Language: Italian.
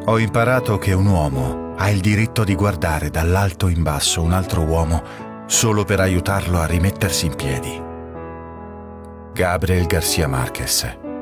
Ho imparato che un uomo ha il diritto di guardare dall'alto in basso un altro uomo solo per aiutarlo a rimettersi in piedi. Gabriel García Márquez.